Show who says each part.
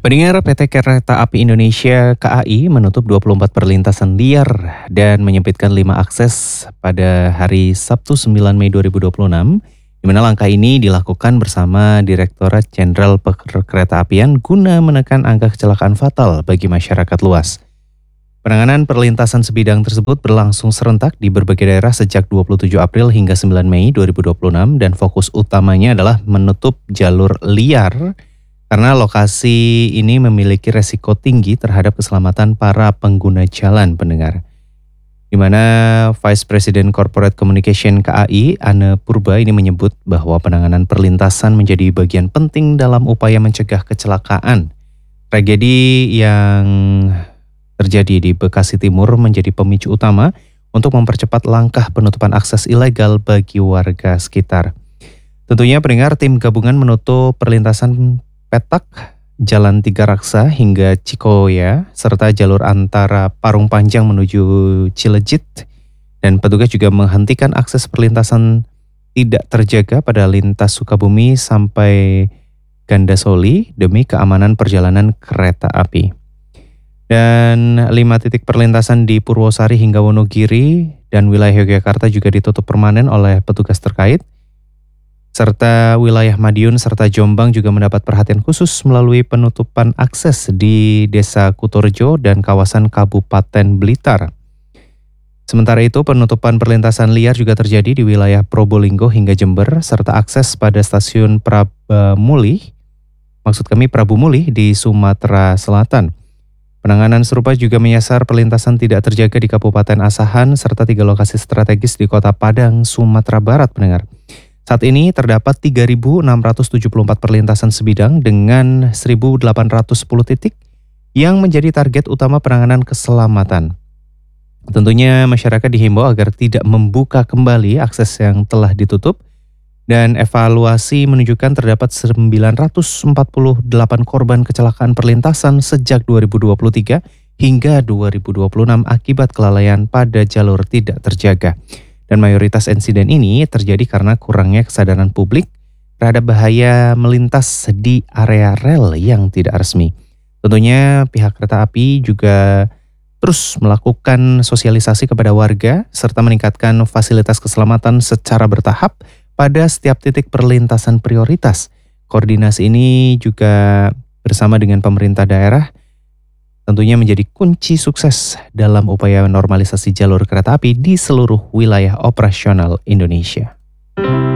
Speaker 1: Pendengar, PT Kereta Api Indonesia (KAI) menutup 24 perlintasan liar dan menyempitkan 5 akses pada hari Sabtu 9 Mei 2026, di mana langkah ini dilakukan bersama Direktorat Jenderal Perkeretaapian guna menekan angka kecelakaan fatal bagi masyarakat luas. Penanganan perlintasan sebidang tersebut berlangsung serentak di berbagai daerah sejak 27 April hingga 9 Mei 2026 dan fokus utamanya adalah menutup jalur liar karena lokasi ini memiliki resiko tinggi terhadap keselamatan para pengguna jalan, pendengar. Di mana Vice President Corporate Communication KAI, Anne Purba, ini menyebut bahwa penanganan perlintasan menjadi bagian penting dalam upaya mencegah kecelakaan. Tragedi yang terjadi di Bekasi Timur menjadi pemicu utama untuk mempercepat langkah penutupan akses ilegal bagi warga sekitar. Tentunya pendengar, tim gabungan menutup perlintasan Petak, Jalan Tiga Raksa hingga Cikoya, serta jalur antara Parung Panjang menuju Cilejit. Dan petugas juga menghentikan akses perlintasan tidak terjaga pada lintas Sukabumi sampai Gandasoli demi keamanan perjalanan kereta api. Dan 5 titik perlintasan di Purwosari hingga Wonogiri dan wilayah Yogyakarta juga ditutup permanen oleh petugas terkait. Serta wilayah Madiun serta Jombang juga mendapat perhatian khusus melalui penutupan akses di Desa Kutorjo dan kawasan Kabupaten Blitar. Sementara itu, penutupan perlintasan liar juga terjadi di wilayah Probolinggo hingga Jember, serta akses pada stasiun Prabu Mulih di Sumatera Selatan. Penanganan serupa juga menyasar perlintasan tidak terjaga di Kabupaten Asahan, serta 3 lokasi strategis di Kota Padang, Sumatera Barat, pendengar. Saat ini terdapat 3.674 perlintasan sebidang dengan 1.810 titik yang menjadi target utama penanganan keselamatan. Tentunya masyarakat dihimbau agar tidak membuka kembali akses yang telah ditutup, dan evaluasi menunjukkan terdapat 948 korban kecelakaan perlintasan sejak 2023 hingga 2026 akibat kelalaian pada jalur tidak terjaga. Dan mayoritas insiden ini terjadi karena kurangnya kesadaran publik terhadap bahaya melintas di area rel yang tidak resmi. Tentunya pihak kereta api juga terus melakukan sosialisasi kepada warga serta meningkatkan fasilitas keselamatan secara bertahap pada setiap titik perlintasan prioritas. Koordinasi ini juga bersama dengan pemerintah daerah tentunya menjadi kunci sukses dalam upaya normalisasi jalur kereta api di seluruh wilayah operasional Indonesia.